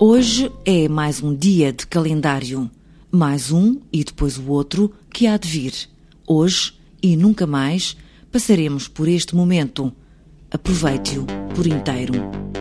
Hoje é mais um dia de calendário. Mais um e depois o outro que há de vir. Hoje e nunca mais passaremos por este momento. Aproveite-o por inteiro.